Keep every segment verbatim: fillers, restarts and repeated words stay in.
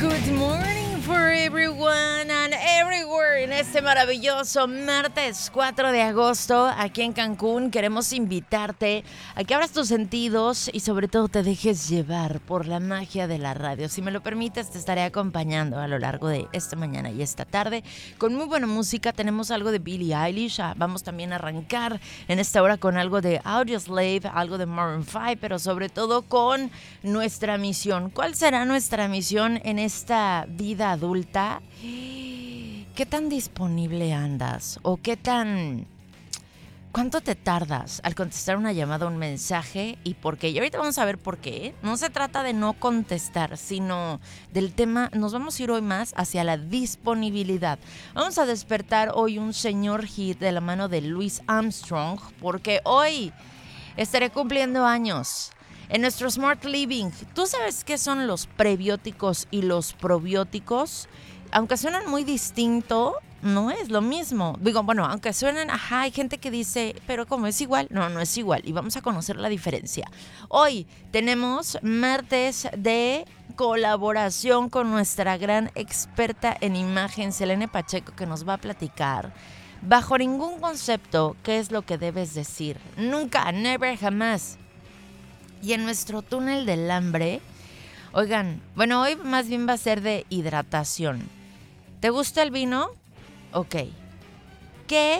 Good morning for everyone and everywhere en este maravilloso martes cuatro de agosto aquí en Cancún. Queremos invitarte a que abras tus sentidos y sobre todo te dejes llevar por la magia de la radio. Si me lo permites, te estaré acompañando a lo largo de esta mañana y esta tarde con muy buena música. Tenemos algo de Billie Eilish. Vamos también a arrancar en esta hora con algo de Audioslave, algo de Maroon cinco, pero sobre todo con nuestra misión. ¿Cuál será nuestra misión en esta vida adulta? ¿Qué tan disponible andas? ¿O qué tan... ¿Cuánto te tardas al contestar una llamada o un mensaje? ¿Y por qué? Y ahorita vamos a ver por qué. No se trata de no contestar, sino del tema... Nos vamos a ir hoy más hacia la disponibilidad. Vamos a despertar hoy un señor hit de la mano de Louis Armstrong, porque hoy estaré cumpliendo años. En nuestro Smart Living, ¿tú sabes qué son los prebióticos y los probióticos? Aunque suenan muy distinto, no es lo mismo. Digo, bueno, aunque suenen, ajá, hay gente que dice, pero ¿cómo es igual? No, no es igual. Y vamos a conocer la diferencia. Hoy tenemos martes de colaboración con nuestra gran experta en imagen, Selene Pacheco, que nos va a platicar bajo ningún concepto qué es lo que debes decir. Nunca, never, jamás. Y en nuestro túnel del hambre, oigan, bueno, hoy más bien va a ser de hidratación. ¿Te gusta el vino? Ok. ¿Qué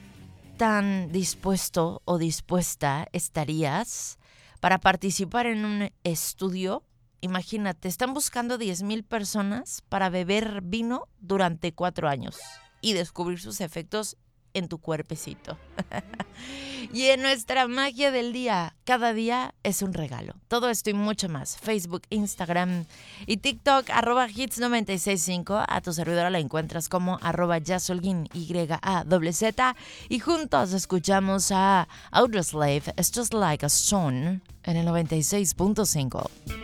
tan dispuesto o dispuesta estarías para participar en un estudio? Imagínate, están buscando diez mil personas para beber vino durante cuatro años y descubrir sus efectos en tu cuerpecito. Y en nuestra magia del día, cada día es un regalo. Todo esto y mucho más. Facebook, Instagram y TikTok, arroba hits noventa y seis punto cinco. A tu servidora la encuentras como arroba Yasolguin, Y A Z Z. Y juntos escuchamos a Audioslave, It's Just Like a Stone, en el noventa y seis punto cinco.